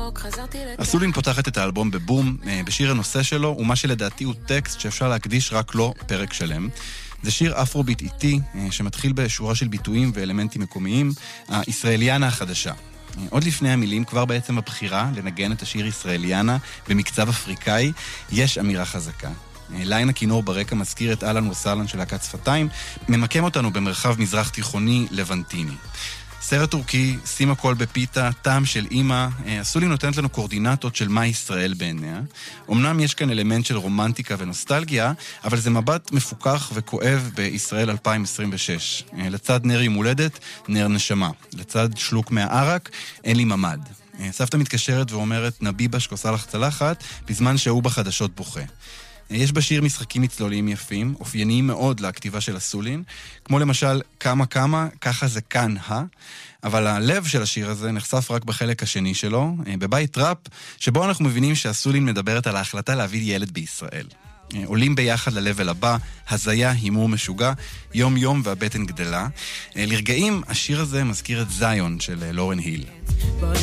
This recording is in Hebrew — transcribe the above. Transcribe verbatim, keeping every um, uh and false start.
אסולין פותחת את האלבום בבום, בשיר הנושא שלו, ומה שלדעתי הוא טקסט שאפשר להקדיש רק לו פרק שלם. זה שיר אפרוביט איטי, שמתחיל בשורה של ביטויים ואלמנטים מקומיים, הישראליאנה החדשה. עוד לפני המילים, כבר בעצם הבחירה לנגן את השיר ישראליאנה במקצב אפריקאי, יש אמירה חזקה. ליין הכינור ברקע מזכיר את אלן וסלן של להקת שפתיים, ממקם אותנו במרחב מזרח תיכוני לבנטיני. סרט טורקי, שים הכל בפיתה, טעם של אימא, אסולין נותנת לנו קורדינטות של מה ישראל בעיניה. אמנם יש כאן אלמנט של רומנטיקה ונוסטלגיה, אבל זה מבט מפוקח וכואב בישראל אלפיים עשרים ושש. לצד נר יום הולדת, נר נשמה. לצד שלוק מהערק, אין לי ממד. סבתא מתקשרת ואומרת, נביבה שכוסה לך צלחת, בזמן שהוא בחדשות בוכה. יש בשיר משחקים מצלוליים יפים, אופייניים מאוד לכתיבה של אסולין, כמו למשל כמה כמה, ככה זה כאן, אה? אבל הלב של השיר הזה נחשף רק בחלק השני שלו, בבית ראפ, שבו אנחנו מבינים שאסולין מדברת על ההחלטה להביא ילד בישראל. עולים ביחד ללבל הבא, הזיה, הימור משוגע, יום יום והבטן גדלה. לרגעים, השיר הזה מזכיר את זיון של לורן היל.